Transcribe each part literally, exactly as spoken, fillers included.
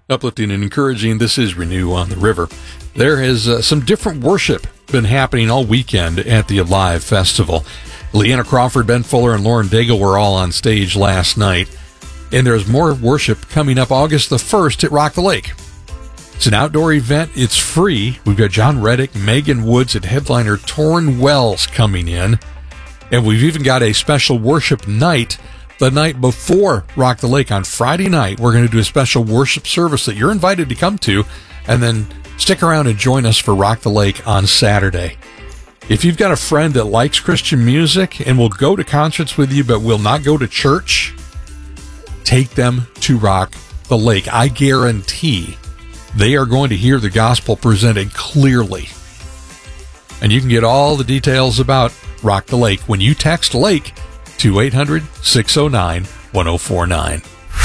Uplifting and encouraging, this is Renew on the River. There has uh, some different worship been happening all weekend at the Alive Festival. Leanna Crawford, Ben Fuller, and Lauren Daigle were all on stage last night. And there's more worship coming up August the first at Rock the Lake. It's an outdoor event. It's free. We've got John Reddick, Megan Woods, and headliner Torrin Wells coming in. And we've even got a special worship night the night before Rock the Lake on Friday night. We're going to do a special worship service that you're invited to come to, and then stick around and join us for Rock the Lake on Saturday. If you've got a friend that likes Christian music and will go to concerts with you but will not go to church, take them to Rock the Lake. I guarantee they are going to hear the gospel presented clearly. And you can get all the details about Rock the Lake when you text LAKE to eight hundred, six oh nine, one oh four nine.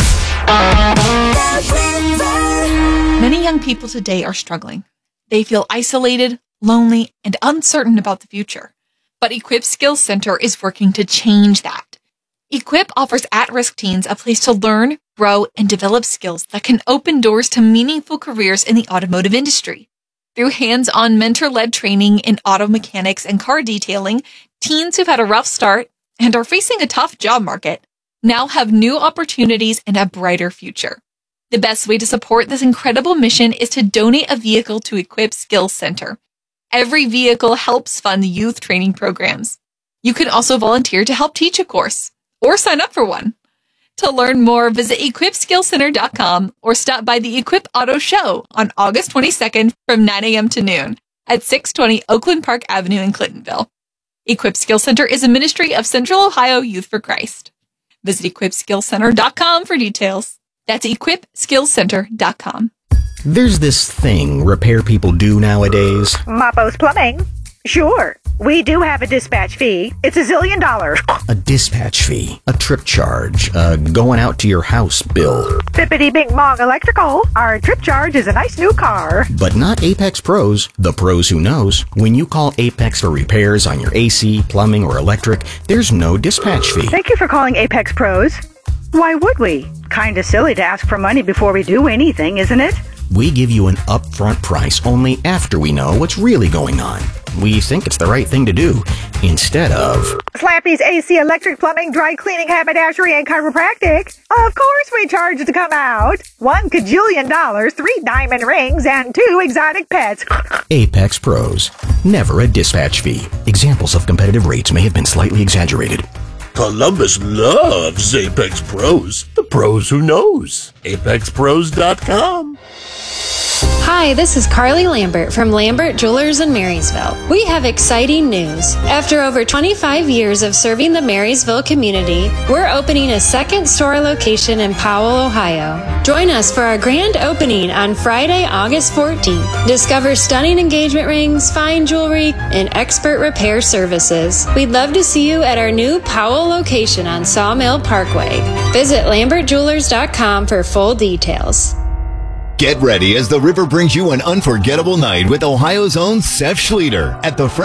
Many young people today are struggling. They feel isolated, lonely, and uncertain about the future. But Equip Skills Center is working to change that. Equip offers at-risk teens a place to learn, grow, and develop skills that can open doors to meaningful careers in the automotive industry. Through hands-on mentor-led training in auto mechanics and car detailing, teens who've had a rough start and are facing a tough job market now have new opportunities and a brighter future. The best way to support this incredible mission is to donate a vehicle to Equip Skills Center. Every vehicle helps fund youth training programs. You can also volunteer to help teach a course or sign up for one. To learn more, visit equip skills center dot com or stop by the Equip Auto Show on August twenty-second from nine a.m. to noon at six twenty Oakland Park Avenue in Clintonville. Equip Skills Center is a ministry of Central Ohio Youth for Christ. Visit equip skills center dot com for details. That's equip skills center dot com. There's this thing repair people do nowadays. Mapo's Plumbing. Sure. We do have a dispatch fee. It's a zillion dollars. A dispatch fee, a trip charge, a going out to your house bill. Bippity Bing Bong Electrical. Our trip charge is a nice new car. But not Apex Pros, the pros who knows. When you call Apex for repairs on your A C, plumbing, or electric, there's no dispatch fee. Thank you for calling Apex Pros. Why would we? Kinda silly to ask for money before we do anything, isn't it? We give you an upfront price only after we know what's really going on. We think it's the right thing to do, instead of Slappy's A C, electric, plumbing, dry cleaning, haberdashery, and chiropractic. Of course we charge to come out. One cajillion dollars, three diamond rings, and two exotic pets. Apex Pros. Never a dispatch fee. Examples of competitive rates may have been slightly exaggerated. Columbus loves Apex Pros. The pros who knows. apex pros dot com. Hi, this is Carly Lambert from Lambert Jewelers in Marysville. We have exciting news. After over twenty-five years of serving the Marysville community, we're opening a second store location in Powell, Ohio. Join us for our grand opening on Friday, August fourteenth. Discover stunning engagement rings, fine jewelry, and expert repair services. We'd love to see you at our new Powell location on Sawmill Parkway. Visit lambert jewelers dot com for full details. Get ready as the river brings you an unforgettable night with Ohio's own Seth Schlueter at the